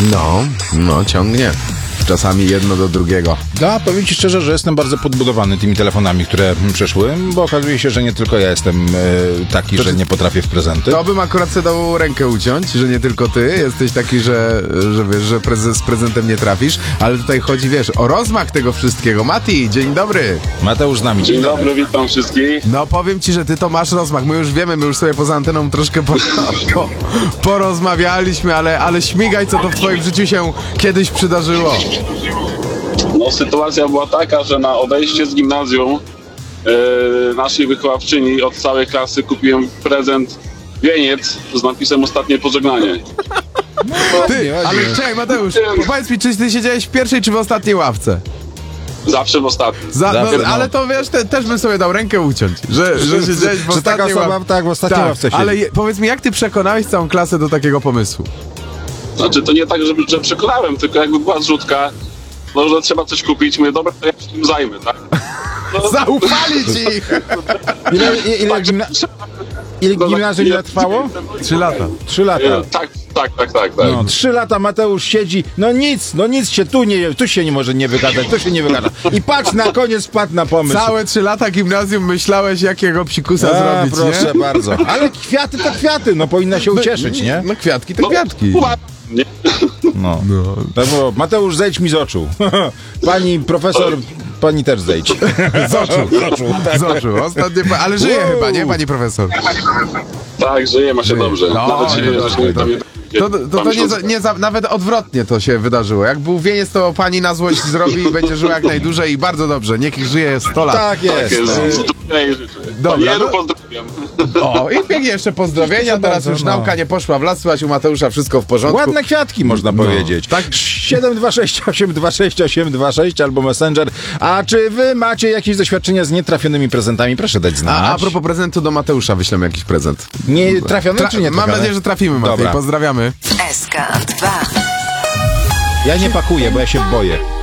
No, ciągnie. Czasami jedno do drugiego. No, powiem ci szczerze, że jestem bardzo podbudowany tymi telefonami, które przeszły, bo okazuje się, że nie tylko ja jestem taki, że nie potrafię w prezenty. To bym akurat sobie dał rękę uciąć, że nie tylko ty jesteś taki, że wiesz, że z prezentem nie trafisz, ale tutaj chodzi, wiesz, o rozmach tego wszystkiego. Mati, dzień dobry. Mateusz z nami. Dzień dobry, witam wszystkich. No powiem ci, że ty to masz rozmach. My już wiemy, my już sobie poza anteną troszkę porozmawialiśmy, ale śmigaj, co to w twoim życiu się kiedyś przydarzyło. No, sytuacja była taka, że na odejście z gimnazjum naszej wychowawczyni od całej klasy kupiłem prezent wieniec z napisem ostatnie pożegnanie. Ty, ale czekaj Mateusz, powiedz mi, czy ty siedziałeś w pierwszej czy w ostatniej ławce? Zawsze w ostatnim. Ale to wiesz, też bym sobie dał rękę uciąć, że siedziałeś w że taka ostatniej osoba ławce. tak w ostatniej ławce siedzi. Ale powiedz mi, jak ty przekonałeś całą klasę do takiego pomysłu? Znaczy, to nie tak, że przekonałem, tylko jakby była zrzutka, no, że trzeba coś kupić, mówię, dobra, to ja się tym zajmę, tak? No, Zaufali ci! Ile gimnazjum trwało? 3 lata. 3 lata. Tak. No, 3 lata Mateusz siedzi, nic się tu się nie może nie wygadać, tu się nie wygada. I patrz, na koniec wpadł na pomysł. Całe 3 lata gimnazjum myślałeś, jakiego psikusa zrobić, proszę nie? bardzo. Ale kwiaty to kwiaty, no powinna się ucieszyć, nie? No kwiatki to kwiatki. Nie? No. Tak było. Mateusz, zejdź mi z oczu. Pani profesor, pani też zejdź. Z oczu. Ostatnie, ale żyje chyba, nie, pani profesor? Tak, żyje, ma się dobrze. No, Nawet się nawet odwrotnie to się wydarzyło. Jak był wieniec, to pani na złość zrobi i będzie żyła jak najdłużej i bardzo dobrze. Niech żyje 100 lat. Tak jest. Dobra, no. Pozdrawiam. O, i pięknie jeszcze pozdrowienia. Teraz już nauka nie poszła w las, słychać u Mateusza wszystko w porządku. Ładne kwiatki, można powiedzieć. Tak, 726 826 826 albo Messenger. A czy wy macie jakieś doświadczenia z nietrafionymi prezentami? Proszę dać znać. A propos prezentu, do Mateusza wyślemy jakiś prezent. Nie trafiony czy nie Mam trafiony? nadzieję, że trafimy, Matej. Dobra. Pozdrawiamy. SK2. Ja nie pakuję, bo ja się boję.